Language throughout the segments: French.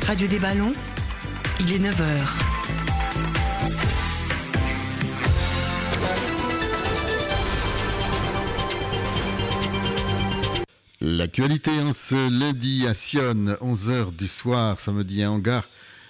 Radio des Ballons, il est 9h. L'actualité en ce lundi à Sionne, 11h du soir, samedi, un hangar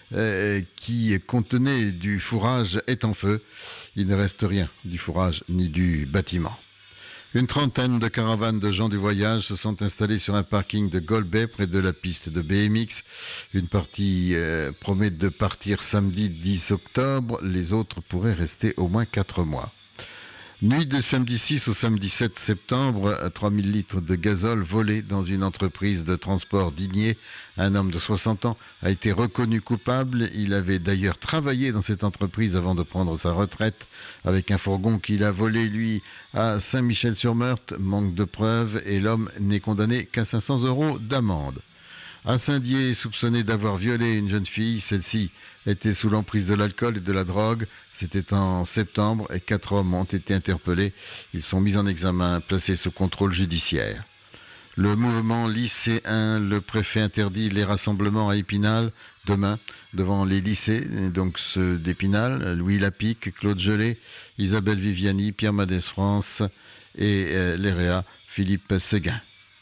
qui contenait du fourrage est en feu. Il ne reste rien du fourrage ni du bâtiment. Une trentaine de caravanes de gens du voyage se sont installées sur un parking de Golbey près de la piste de BMX. Une partie promet de partir samedi 10 octobre. Les autres pourraient rester au moins 4 mois. Nuit de samedi 6 au samedi 7 septembre, 3000 litres de gazole volés dans une entreprise de transport d'Igné. Un homme de 60 ans a été reconnu coupable. Il avait d'ailleurs travaillé dans cette entreprise avant de prendre sa retraite avec un fourgon qu'il a volé, lui, à Saint-Michel-sur-Meurthe. Manque de preuves et l'homme n'est condamné qu'à 500 € d'amende. À Saint-Dié, soupçonné d'avoir violé une jeune fille, celle-ci était sous l'emprise de l'alcool et de la drogue. C'était en septembre et 4 hommes ont été interpellés. Ils sont mis en examen, placés sous contrôle judiciaire. Le mouvement lycéen, le préfet interdit les rassemblements à Épinal demain devant les lycées, donc ceux d'Épinal, Louis Lapique, Claude Gelé, Isabelle Viviani, Pierre Madès France et l'EREA, Philippe Séguin.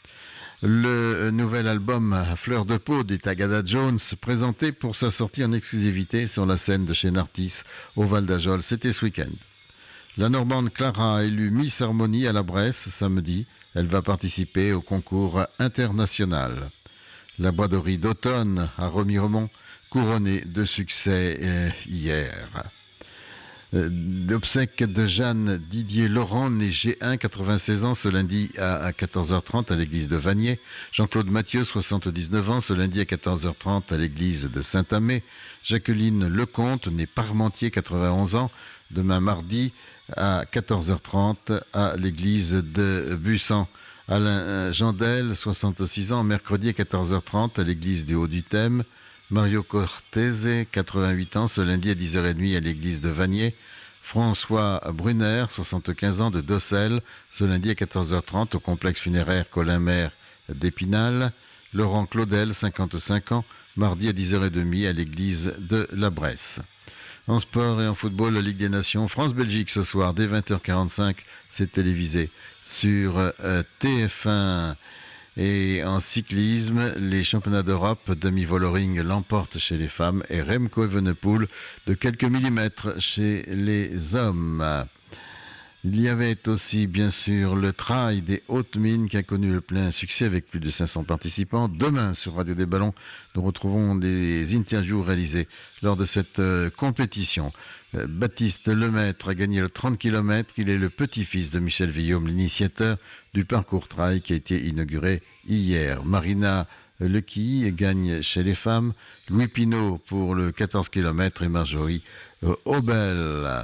Le nouvel album à fleur de peau d'Etagada Jones, présenté pour sa sortie en exclusivité sur la scène de chez Nartis au Val d'Ajol, c'était ce week-end. La Normande Clara a élu Miss Harmonie à la Bresse samedi. Elle va participer au concours international. La Boiderie d'Automne à Remiremont, couronnée de succès hier. L'obsèque de Jeanne Didier Laurent, né G1, 96 ans, ce lundi à 14h30 à l'église de Vanier. Jean-Claude Mathieu, 79 ans, ce lundi à 14h30 à l'église de Saint-Amé. Jacqueline Lecomte, née Parmentier, 91 ans, demain mardi à 14h30 à l'église de Bussan. Alain Jandel, 66 ans, mercredi à 14h30 à l'église du Haut-du-Thème. Mario Cortese, 88 ans, ce lundi à 10h30 à l'église de Vanier. François Brunner, 75 ans, de Dossel, ce lundi à 14h30 au complexe funéraire Colin-Mer d'Épinal. Laurent Claudel, 55 ans, mardi à 10h30 à l'église de la Bresse. En sport et en football, la Ligue des Nations, France-Belgique ce soir, dès 20h45, c'est télévisé sur TF1. Et en cyclisme, les championnats d'Europe, demi-voloring l'emporte chez les femmes et Remco Evenepoel de quelques millimètres chez les hommes. Il y avait aussi, bien sûr, le trail des hautes mines qui a connu le plein succès avec plus de 500 participants. Demain, sur Radio des Ballons, nous retrouvons des interviews réalisées lors de cette compétition. Baptiste Lemaître a gagné le 30 km. Il est le petit-fils de Michel Villaume, l'initiateur du parcours trail qui a été inauguré hier. Marina Lequille gagne chez les femmes. Louis Pinault pour le 14 km et Marjorie Aubel.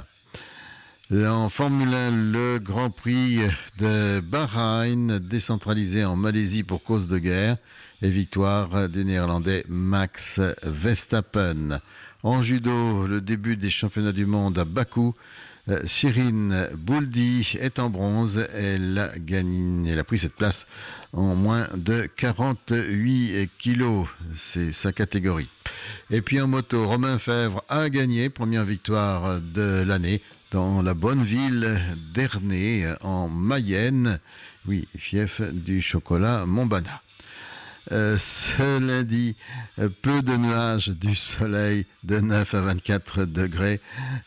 En Formule 1, le Grand Prix de Bahreïn, décentralisé en Malaisie pour cause de guerre, et victoire du Néerlandais Max Verstappen. En judo, le début des championnats du monde à Bakou, Shirin Bouldi est en bronze. Elle a pris cette place en moins de 48 kilos. C'est sa catégorie. Et puis en moto, Romain Fèvre a gagné, première victoire de l'année, dans la bonne ville d'Ernée, en Mayenne. Oui, fief du chocolat Montbana. Ce lundi, peu de nuages, du soleil de 9 à 24 degrés.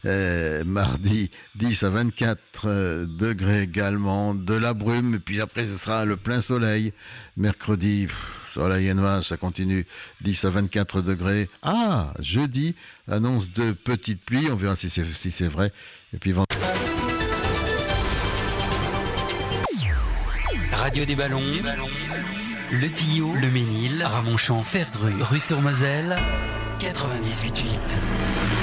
Mardi, 10 à 24 degrés également, de la brume. Et puis après, ce sera le plein soleil. Mercredi, soleil et nuages, ça continue, 10 à 24 degrés. Ah, jeudi, annonce de petites pluies. On verra si c'est vrai. Et puis Radio des Ballons, Le Tillot, Le Ménil, Ramonchamp, Ferdru, Rue-sur-Moselle, 98.8.